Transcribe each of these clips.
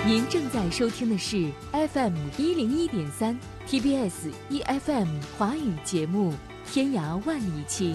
您正在收听的是 FM101.3 TBS EFM 华语节目《天涯万里情》。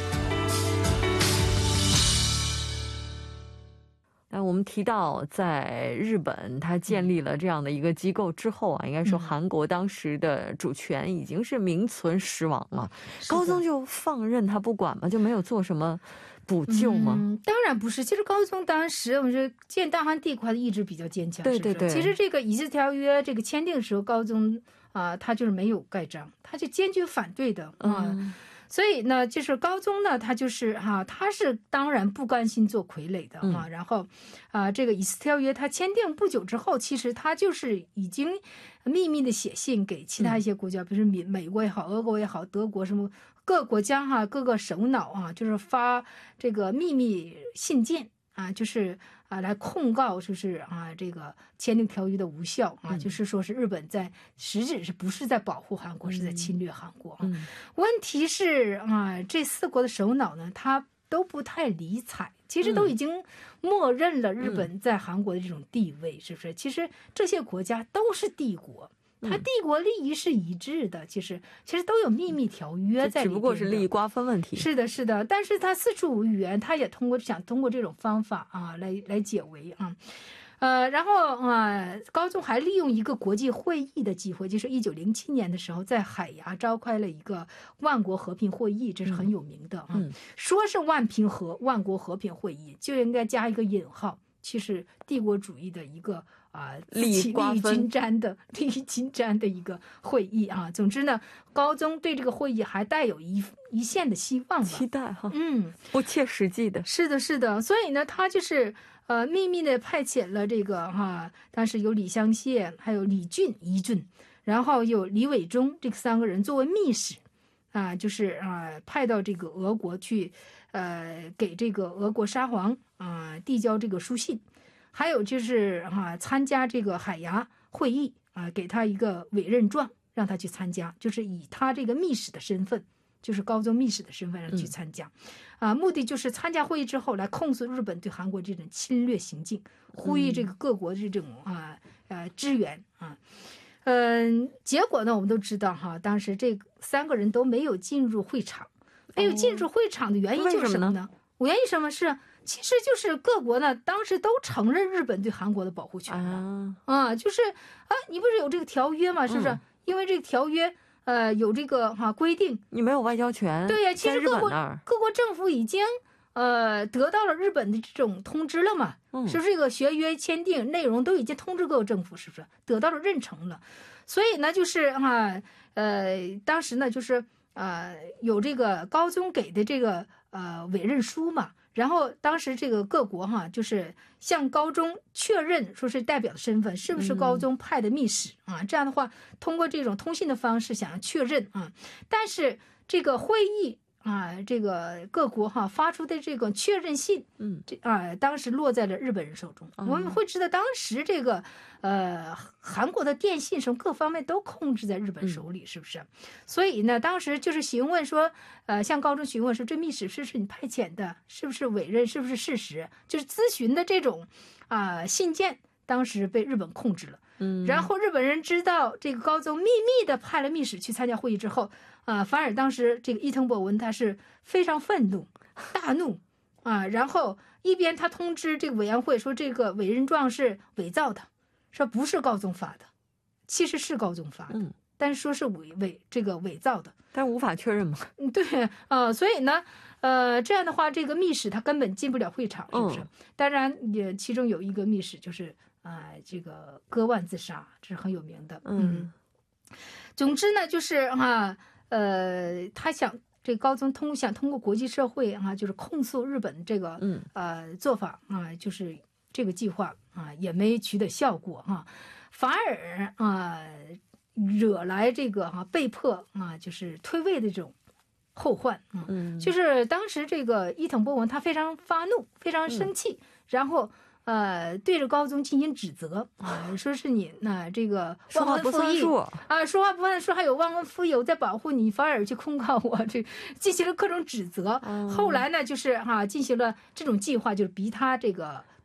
我们提到在日本它建立了这样的一个机构之后啊，应该说韩国当时的主权已经是名存实亡了。高宗就放任他不管吗？就没有做什么补救吗？ 当然不是。其实高宗当时我们说建大汉帝国，他的意志比较坚强。 对对对。 其实这个《以斯条约》这个签订的时候，高宗他就是没有盖章，他就坚决反对的所以呢，就是高宗呢，他就是他是当然不甘心做傀儡的然后这个《以斯条约》他签订不久之后，其实他就是已经秘密的写信给其他一些国家，比如说美国也好，俄国也好，德国什么各国家各个首脑就是发这个秘密信件就是来控告，就是这个签订条约的无效就是说是日本在实质是不是在保护韩国，是在侵略韩国问题是这四国的首脑呢，他都不太理睬，其实都已经默认了日本在韩国的这种地位，是不是？其实这些国家都是帝国。它帝国利益是一致的，其实都有秘密条约在里面，只不过是利益瓜分问题。 是的，是的。但是他四处无语言，他也想通过这种方法来解围然后高宗还利用一个国际会议的机会，就是1907年的时候，在海牙召开了一个万国和平会议，这是很有名的说是万国和平会议，就应该加一个引号。其实帝国主义的一个利益均沾的一个会议总之呢，高宗对这个会议还带有一线的希望吧， 期待不切实际的。 是的，是的。所以呢，他就是秘密的派遣了这个当时有李相燮，还有李俊、然后有李伟忠这三个人作为密使就是派到这个俄国去给这个俄国沙皇递交这个书信，还有就是参加这个海牙会议给他一个委任状，让他去参加，就是以他这个密使的身份，就是高宗密使的身份上去参加目的就是参加会议之后来控诉日本对韩国这种侵略行径，呼吁这个各国的这种支援结果呢，我们都知道当时这三个人都没有进入会场。没有进入会场的原因就是什么呢？原因什么是？其实就是各国呢，当时都承认日本对韩国的保护权就是你不是有这个条约吗？是不是？因为这个条约有这个规定， 你没有外交权。 对呀，其实各国政府已经得到了日本的这种通知了嘛，是不是？这个协约签订内容都已经通知各个政府，是不是得到了认成了？所以呢，就是当时呢，就是有这个高宗给的这个委任书嘛，然后当时这个各国就是向高宗确认说是代表的身份是不是高宗派的密使这样的话通过这种通信的方式想要确认但是这个会议这个各国发出的这个确认信当时落在了日本人手中我们会知道当时这个韩国的电信什么各方面都控制在日本手里是不是所以呢当时就是询问说向高宗询问说这密使是不是你派遣的是不是委任是不是事实就是咨询的这种信件当时被日本控制了然后日本人知道这个高宗秘密的派了密使去参加会议之后反而当时这个伊藤博文他是非常愤怒大怒然后一边他通知这个委员会说这个委任状是伪造的说不是高宗发的其实是高宗发的但是说是这个伪造的但无法确认嘛对所以呢这样的话这个密使他根本进不了会场是不是当然也其中有一个密使就是这个割腕自杀这是很有名的总之呢就是他想这个高宗想通过国际社会就是控诉日本这个做法就是这个计划也没取得效果反而惹来这个被迫就是退位的这种后患就是当时这个伊藤博文他非常发怒非常生气然后对着高宗进行指责说是你这个忘恩负义说话不算数还有忘恩负义我在保护你反而去控告我这进行了各种指责后来呢就是进行了这种计划就是逼他这个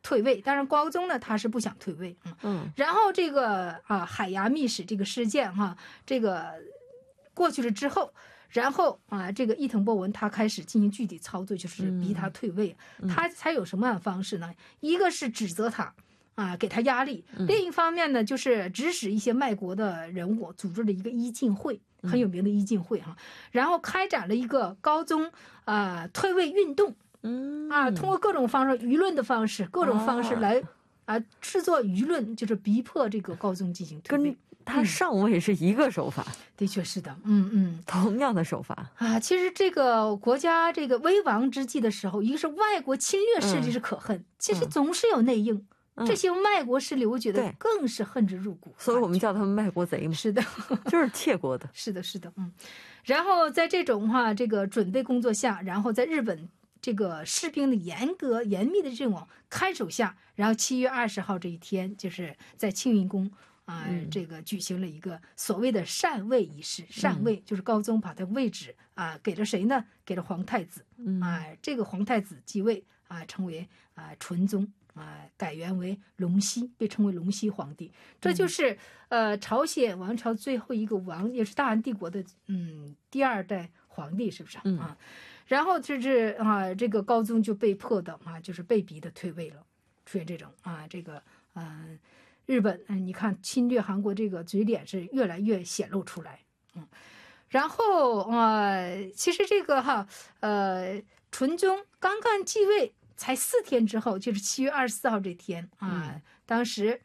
退位。当然高宗呢他是不想退位。然后这个海牙密使这个事件这个过去了之后，然后这个伊藤博文他开始进行具体操作，就是逼他退位。他采有什么样的方式呢？一个是指责他给他压力，另一方面呢就是指使一些卖国的人物组织了一个伊进会，很有名的伊进会然后开展了一个高宗退位运动。通过各种方式，舆论的方式，各种方式来制作舆论，就是逼迫这个高宗进行退位。 跟他上位是一个手法。 的确是的。 同样的手法其实这个国家这个危亡之际的时候，一个是外国侵略势力是可恨，其实总是有内应。这些卖国势力我觉得更是恨之入骨。 所以我们叫他们卖国贼嘛。 是的。 就是窃国的。 是的。然后在这种这个准备工作下，然后在日本这个士兵的严密的这种看守下，然后7月20号这一天，就是在庆云宫这个举行了一个所谓的禅位仪式。禅位就是高宗把他位置给了谁呢？给了皇太子。这个皇太子继位成为纯宗，改元为隆熙，被称为隆熙皇帝。这就是朝鲜王朝最后一个王，也是大韩帝国的第2代皇帝，是不是然后就是这个高宗就被迫的就是被逼的退位了，出现这种这个日本你看侵略韩国这个嘴脸是越来越显露出来。然后其实这个纯宗刚刚继位才4天之后，就是7月24号这天当时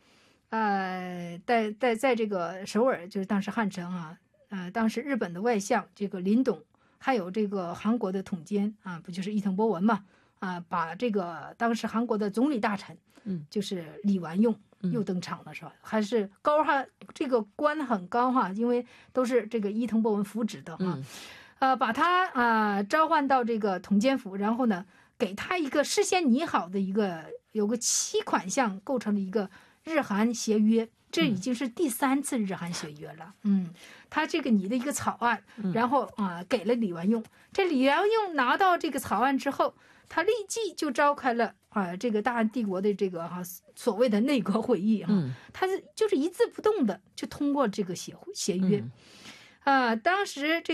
在这个首尔，就是当时汉城当时日本的外相这个林董，还有这个韩国的统监不就是伊藤博文嘛把这个当时韩国的总理大臣就是李完用又登场了，是吧？还是高这个官很高因为都是这个伊藤博文扶植的把他召唤到这个统监府，然后呢给他一个事先拟好的有个7款项构成的一个日韩协约，这已经是第3次日韩协约了。他这个拟的一个草案，然后给了李完用。这李完用拿到这个草案之后，他立即就召开了这个大韩帝国的这个所谓的内阁会议他就是一字不动的就通过这个协约当时